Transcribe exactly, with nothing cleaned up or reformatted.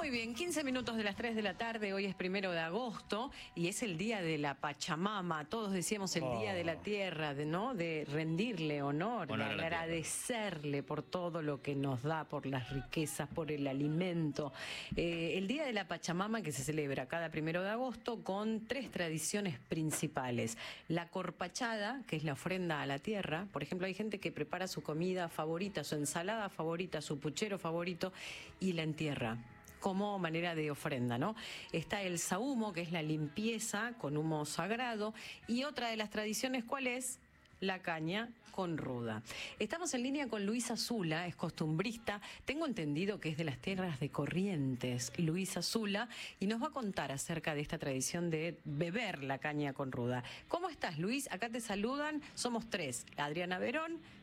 Muy bien, quince minutos de las tres de la tarde, hoy es primero de agosto y es el día de la Pachamama. Todos decíamos el oh. día de la tierra, de, ¿no? De rendirle honor, honor de agradecerle por todo lo que nos da, por las riquezas, por el alimento. Eh, el día de la Pachamama que se celebra cada primero de agosto con tres tradiciones principales. La corpachada, que es la ofrenda a la tierra. Por ejemplo, hay gente que prepara su comida favorita, su ensalada favorita, su puchero favorito y la entierra como manera de ofrenda, ¿no? Está el sahumo, que es la limpieza con humo sagrado, y otra de las tradiciones, ¿cuál es? La caña con ruda. Estamos en línea con Luisa Zula, es costumbrista, tengo entendido que es de las tierras de Corrientes, Luisa Zula, y nos va a contar acerca de esta tradición de beber la caña con ruda. ¿Cómo estás, Luis? Acá te saludan, somos tres, Adriana Verón,